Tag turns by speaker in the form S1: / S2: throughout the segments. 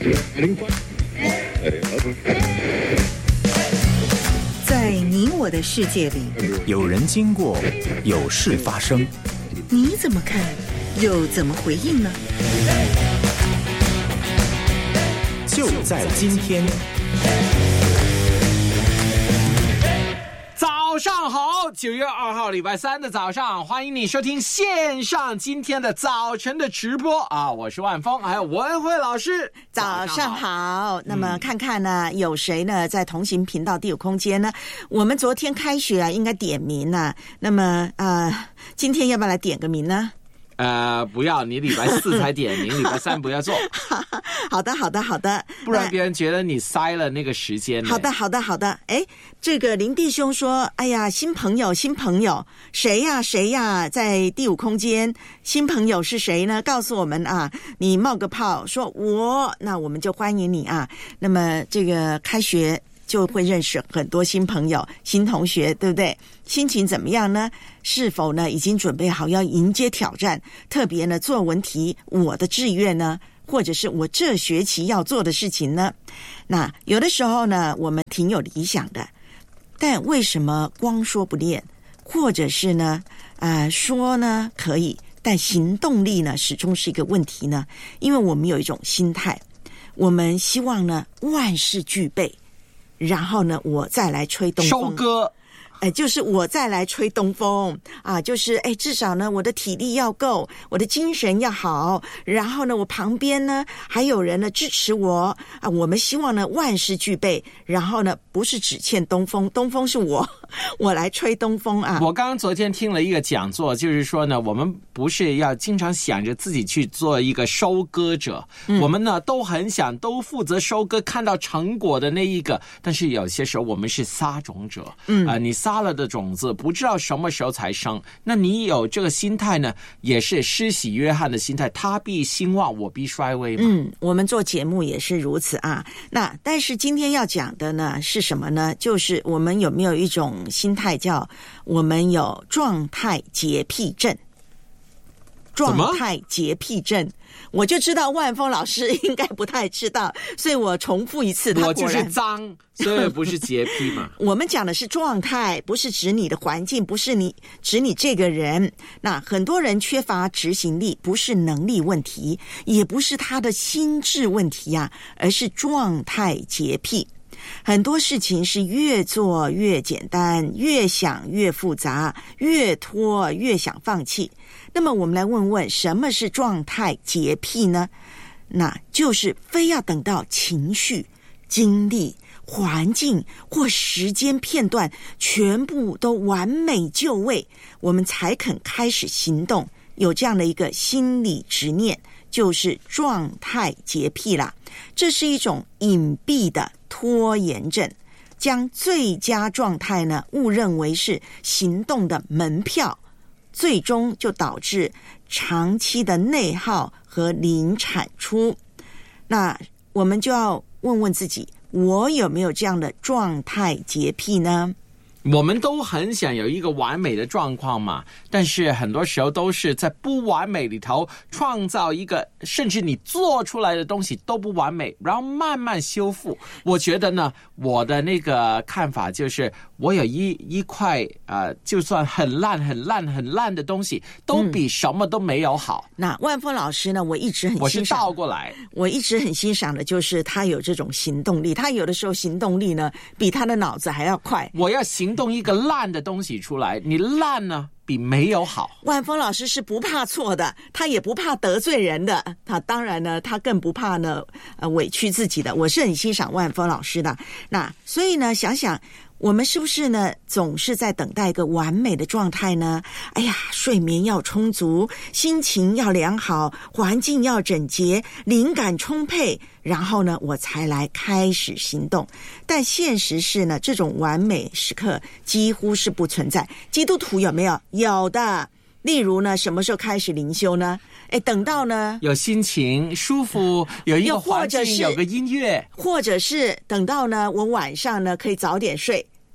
S1: 在你我的世界里，
S2: 有人经过，有事发生，
S1: 你怎么看，又怎么回应呢？
S2: 就在今天。
S3: 早上好，9月2号礼拜三的早上，欢迎你收听线上今天的早晨的直播啊！我是万峰，还有文慧老师。
S1: 早上好。那么看看呢，有谁呢在同行频道第五空间呢？我们昨天开学啊，应该点名啊。那么今天要不要来点个名呢？
S3: 不要，你礼拜4才点名，礼拜3不要做。
S1: 好的，
S3: 不然别人觉得你塞了那个时间。
S1: 好的。这个林弟兄说，哎呀，新朋友，谁呀，在第五空间，新朋友是谁呢？告诉我们啊，你冒个泡，说那我们就欢迎你啊。那么这个开学就会认识很多新朋友、新同学，对不对？心情怎么样呢？是否呢已经准备好要迎接挑战？特别呢作文题，我的志愿呢，或者是我这学期要做的事情呢？那有的时候呢，我们挺有理想的，但为什么光说不练？或者是呢，说呢可以，但行动力呢始终是一个问题呢？因为我们有一种心态，我们希望呢万事俱备。然后呢，我再来吹东风，
S3: 收割，
S1: 就是我再来吹东风啊，就是至少呢，我的体力要够，我的精神要好，然后呢，我旁边呢还有人呢支持我啊。我们希望呢万事俱备，然后呢不是只欠东风，东风是我来吹东风啊。
S3: 我刚刚昨天听了一个讲座，就是说呢，我们不是要经常想着自己去做一个收割者，我们呢都很想都负责收割，看到成果的那一个，但是有些时候我们是撒种者，你撒了的种子不知道什么时候才生，那你有这个心态呢，也是施洗约翰的心态，他必兴旺，我必衰微嘛。
S1: 我们做节目也是如此啊。那但是今天要讲的呢是什么呢？就是我们有没有一种心态，叫我们有状态洁癖症。状态洁癖症，我就知道万峰老师应该不太知道，所以我重复一次。
S3: 我就是脏，所以不是洁癖嘛。
S1: 我们讲的是状态，不是指你的环境，不是指你这个人。那很多人缺乏执行力，不是能力问题，也不是他的心智问题啊，而是状态洁癖。很多事情是越做越简单，越想越复杂，越拖越想放弃。那么我们来问问，什么是状态洁癖呢？那就是非要等到情绪、经历、环境或时间片段全部都完美就位，我们才肯开始行动。有这样的一个心理执念，就是状态洁癖啦。这是一种隐蔽的拖延症，将最佳状态呢误认为是行动的门票，最终就导致长期的内耗和零产出。那我们就要问问自己，我有没有这样的状态洁癖呢？
S3: 我们都很想有一个完美的状况嘛，但是很多时候都是在不完美里头创造一个，甚至你做出来的东西都不完美，然后慢慢修复。我觉得呢，我的那个看法就是，我有一块就算很烂的东西，都比什么都没有好。
S1: 那万峰老师呢，我一直很欣赏，
S3: 我是倒过来，
S1: 我一直很欣赏的就是他有这种行动力，他有的时候行动力呢比他的脑子还要快。
S3: 我要行动一个烂的东西出来，你烂呢比没有好。
S1: 万峰老师是不怕错的，他也不怕得罪人的，他当然呢，他更不怕呢委屈自己的。我是很欣赏万峰老师的。那所以呢，想想我们是不是呢总是在等待一个完美的状态呢？哎呀，睡眠要充足，心情要良好，环境要整洁，灵感充沛，然后呢我才来开始行动。但现实是呢，这种完美时刻几乎是不存在。基督徒有没有？有的。例如呢，什么时候开始灵修呢？等到呢
S3: 有心情舒服，有一个环境，有个音乐，
S1: 或者是等到呢我晚上呢可以早点睡，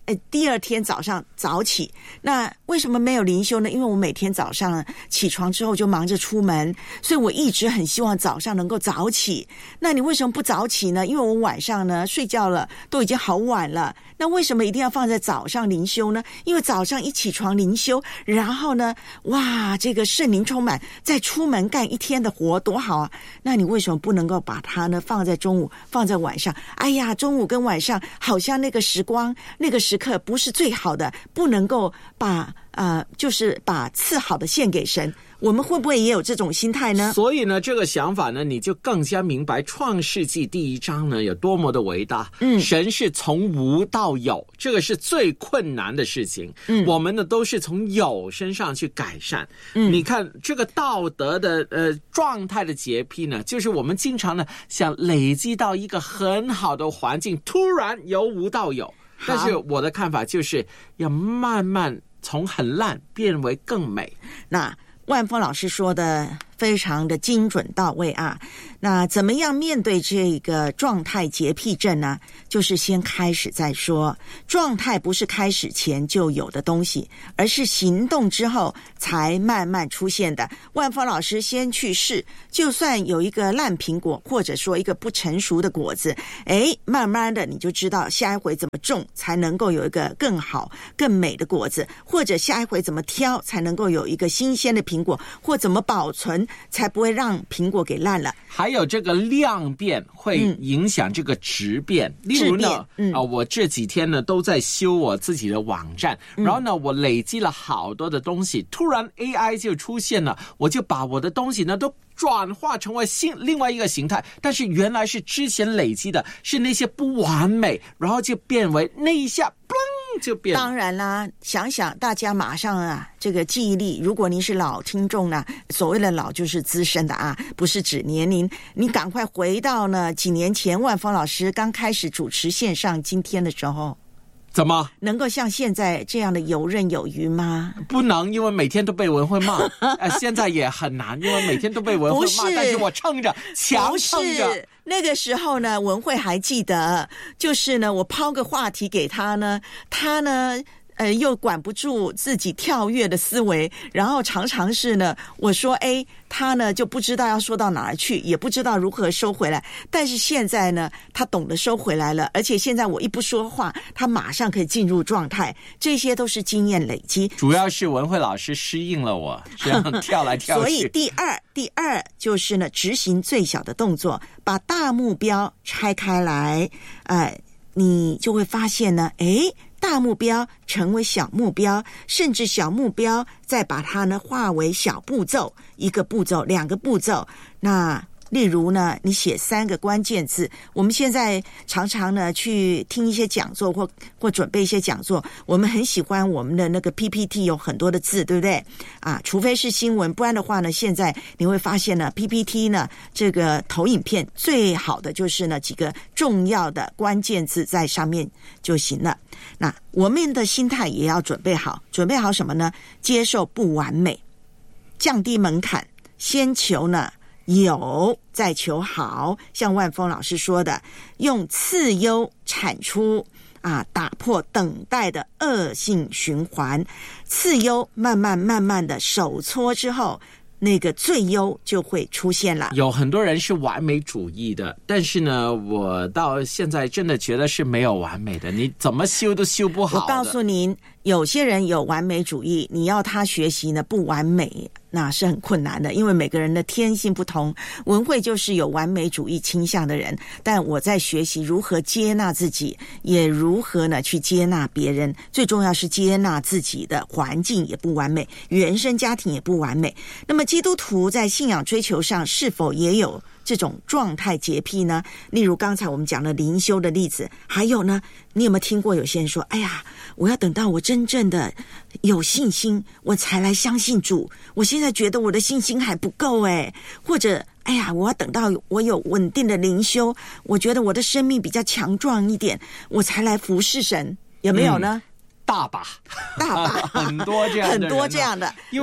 S1: 第二天早上早起。那为什么没有灵修呢？因为我每天早上起床之后就忙着出门，所以我一直很希望早上能够早起。那你为什么不早起呢？因为我晚上呢睡觉了都已经好晚了，那为什么一定要放在早上灵修呢？因为早上一起床灵修，然后呢，哇，这个圣灵充满，再出门干一天的活多好啊。那你为什么不能够把它呢放在中午，放在晚上？哎呀，中午跟晚上好像那个时光那个时刻不是最好的，不能够把就是把次好的献给神。我们会不会也有这种心态呢？
S3: 所以呢，这个想法呢，你就更加明白创世纪第1章呢有多么的伟大。神是从无到有，这个是最困难的事情。我们呢都是从有身上去改善。你看这个道德的状态的洁癖呢，就是我们经常呢想累积到一个很好的环境，突然由无到有。但是我的看法就是要慢慢从很烂变为更美。
S1: 那万峰老师说的非常的精准到位啊。那怎么样面对这个状态洁癖症呢？就是先开始再说。状态不是开始前就有的东西，而是行动之后才慢慢出现的。万峰老师先去试，就算有一个烂苹果，或者说一个不成熟的果子，慢慢的你就知道下一回怎么种才能够有一个更好更美的果子，或者下一回怎么挑才能够有一个新鲜的苹果，或怎么保存才不会让苹果给烂了。
S3: 还有这个量变会影响这个质变。例如呢，我这几天呢都在修我自己的网站，然后呢我累积了好多的东西，突然 AI 就出现了，我就把我的东西呢都转化成为另外一个形态，但是原来是之前累积的是那些不完美，然后就变为那一下就变。
S1: 当然啦，想想大家马上啊，这个记忆力，如果您是老听众呢，所谓的老就是资深的啊，不是指年龄，你赶快回到呢几年前万峰老师刚开始主持线上今天的时候。
S3: 怎么
S1: 能够像现在这样的游刃有余吗？
S3: 不能，因为每天都被文慧骂。现在也很难，因为每天都被文慧骂，但是我撑着，强撑着。
S1: 那个时候呢，文慧还记得，就是呢，我抛个话题给他呢，他呢又管不住自己跳跃的思维，然后常常是呢，我说 A， 他呢就不知道要说到哪儿去，也不知道如何收回来。但是现在呢，他懂得收回来了，而且现在我一不说话，他马上可以进入状态。这些都是经验累积，
S3: 主要是文慧老师适应了我这样跳来跳去。
S1: 所以第二就是呢，执行最小的动作，把大目标拆开来，你就会发现呢，大目标成为小目标，甚至小目标再把它呢化为小步骤，一个步骤2个步骤。那例如呢，你写3个关键字，我们现在常常呢去听一些讲座或准备一些讲座，我们很喜欢我们的那个 PPT 有很多的字，对不对啊？除非是新闻，不然的话呢，现在你会发现呢 PPT 呢这个投影片最好的就是呢几个重要的关键字在上面就行了。那我们的心态也要准备好什么呢？接受不完美，降低门槛，先求呢有，再求好，像万峰老师说的，用次优产出打破等待的恶性循环。次优慢慢的手搓之后，那个最优就会出现了。
S3: 有很多人是完美主义的，但是呢，我到现在真的觉得是没有完美的，你怎么修都修不好的。
S1: 我告诉您，有些人有完美主义，你要他学习呢不完美，那是很困难的，因为每个人的天性不同。文慧就是有完美主义倾向的人，但我在学习如何接纳自己，也如何呢去接纳别人。最重要是接纳自己的环境也不完美，原生家庭也不完美。那么基督徒在信仰追求上是否也有这种状态洁癖呢？例如刚才我们讲了灵修的例子，还有呢，你有没有听过有些人说，哎呀，我要等到我真正的有信心我才来相信主，我现在觉得我的信心还不够或者哎呀，我要等到我有稳定的灵修，我觉得我的生命比较强壮一点，我才来服侍神，有没有呢？
S3: 大把
S1: 很多这样的，
S3: 因为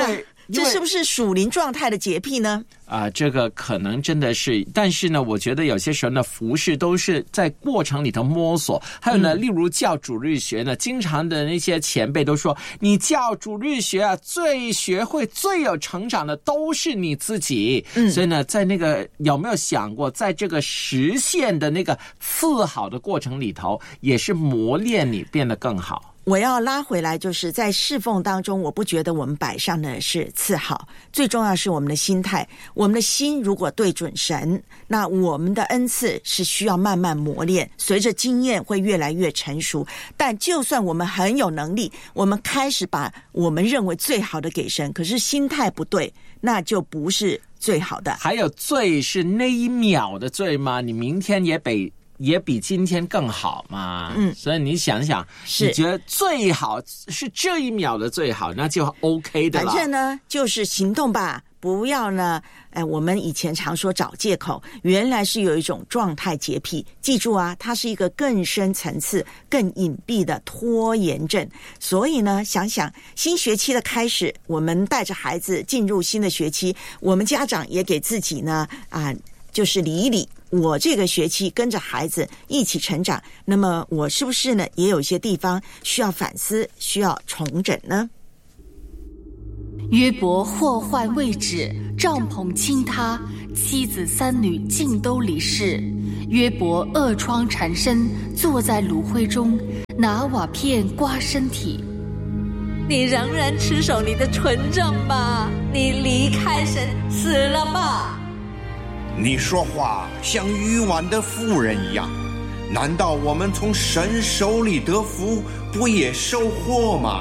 S1: 这是不是属灵状态的洁癖呢？
S3: 这个可能真的是，但是呢，我觉得有些时候呢，服事都是在过程里头摸索。还有呢，例如教主日学呢，经常的那些前辈都说，你教主日学啊，最学会、最有成长的都是你自己。所以呢，在那个有没有想过，在这个实现的那个次好的过程里头，也是磨练你变得更好。
S1: 我要拉回来，就是在侍奉当中，我不觉得我们摆上的是次好，最重要是我们的心态。我们的心如果对准神，那我们的恩赐是需要慢慢磨练，随着经验会越来越成熟。但就算我们很有能力，我们开始把我们认为最好的给神，可是心态不对，那就不是最好的。
S3: 还有罪是那一秒的罪吗？你明天也比今天更好嘛。所以你想想，你觉得最好是这一秒的最好，那就 OK 的了。
S1: 反正呢，就是行动吧，不要呢，我们以前常说找借口，原来是有一种状态洁癖。记住啊，它是一个更深层次、更隐蔽的拖延症。所以呢，想想新学期的开始，我们带着孩子进入新的学期，我们家长也给自己呢，就是理一理，我这个学期跟着孩子一起成长，那么我是不是呢也有一些地方需要反思，需要重整呢？
S4: 约伯祸患未止，帐篷倾塌，妻子三女尽都离世。约伯恶疮缠身，坐在炉灰中，拿瓦片刮身体。
S5: 你仍然持守你的纯正吗？你离开神死了吗？
S6: 你说话像愚顽的妇人一样，难道我们从神手里得福，不也收获吗？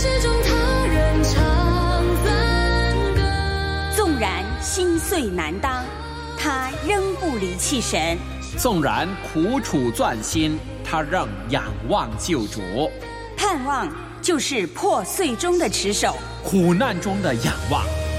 S7: 纵然心碎难当，他仍不离弃神；
S3: 纵然苦楚钻心，他仍仰望救主。
S7: 盼望就是破碎中的持守，
S3: 苦难中的仰望